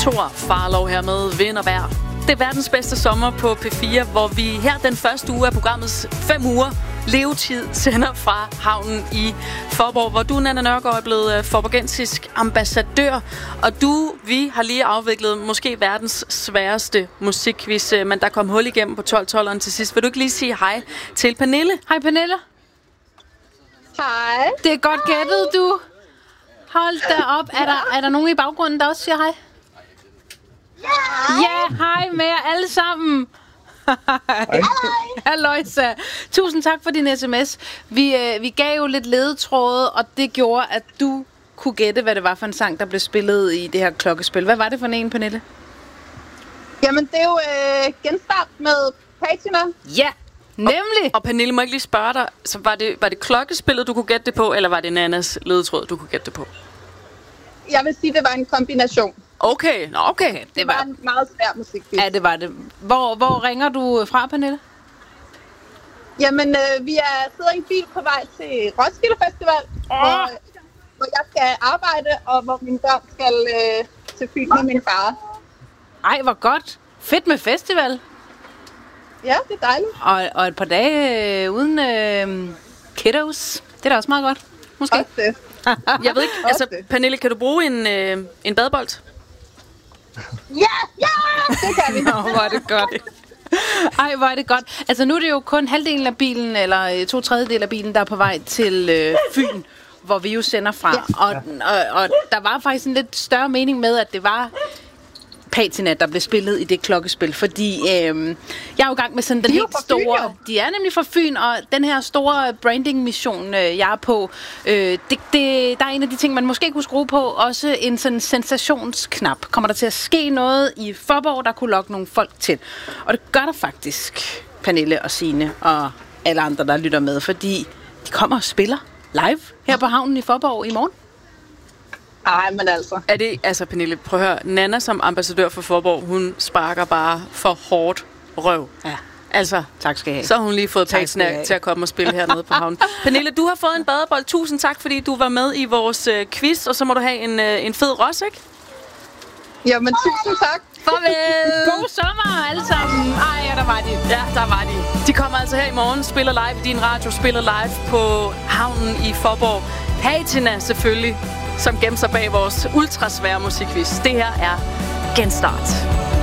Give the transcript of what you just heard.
Thor Farlov her med Vind og Vejr. Det er verdens bedste sommer på P4, hvor vi her den første uge af programmets 5 uger levetid sender fra havnen i Faaborg, hvor du, Nanna Nørgaard, er blevet forborgensisk ambassadør. Og vi har lige afviklet måske verdens sværeste musikquiz, men der kom hul igennem på 12-12'eren til sidst. Vil du ikke lige sige hej til Pernille? Hej Pernille. Hej. Det er godt gættet, du. Hold da op. Er der nogen i baggrunden, der også siger hej? Ja, hej med jer alle sammen. Halløjsa. Tusind tak for din sms. Vi gav jo lidt ledetråde, og det gjorde, at du kunne gætte, hvad det var for en sang, der blev spillet i det her klokkespil. Hvad var det for en, Pernille? Jamen, det er jo Genstart med Patina. Ja, nemlig. Og Pernille, må jeg ikke lige spørge dig, så var det klokkespillet, du kunne gætte det på, eller var det Nannas ledetråd, du kunne gætte det på? Jeg vil sige, det var en kombination. Okay. Det var en meget svær musikquiz. Ja, det var det. Hvor ringer du fra, Pernille? Jamen, vi sidder i en bil på vej til Roskilde Festival, hvor jeg skal arbejde, og hvor mine børn skal til Fyn med min far. Ej, hvor godt. Fedt med festival. Ja, det er dejligt. Og et par dage uden kiddos. Det er da også meget godt, måske. Også det. Jeg ved ikke, altså Pernille, kan du bruge en badebold? Ja, det kan vi. Hvor er det godt. Ej, hvor er det godt. Altså nu er det jo kun halvdelen af bilen, eller 2/3 af bilen, der er på vej til Fyn, hvor vi jo sender fra. Og der var faktisk en lidt større mening med, at det var Patina, der blev spillet i det klokkespil, fordi jeg er jo i gang med sådan den helt store... Fyn, de er nemlig fra Fyn, og den her store branding-mission, jeg er på, der er en af de ting, man måske kunne skrue på, også en sådan sensationsknap. Kommer der til at ske noget i Faaborg, der kunne lokke nogle folk til? Og det gør der faktisk, Pernille og Signe og alle andre, der lytter med, fordi de kommer og spiller live her på havnen i Faaborg i morgen. Ej, men altså. Er det, altså Pernille, prøv at høre, Nanna som ambassadør for Faaborg, hun sparker bare for hårdt røv. Ja. Altså, tak skal I have. Så har hun lige fået Patina til at komme og spille hernede på havnen. Pernille, du har fået en badebold. Tusind tak, fordi du var med i vores quiz, og så må du have en fed ros, ikke? Jamen, tusind tak. Farvel! God sommer alle sammen. Ej, ja, der var de. Ja, der var de. De kommer altså her i morgen, spiller live i din radio, spiller live på havnen i Faaborg. Patina selvfølgelig, som gemmer sig bag vores ultrasvære musikquiz. Det her er Genstart.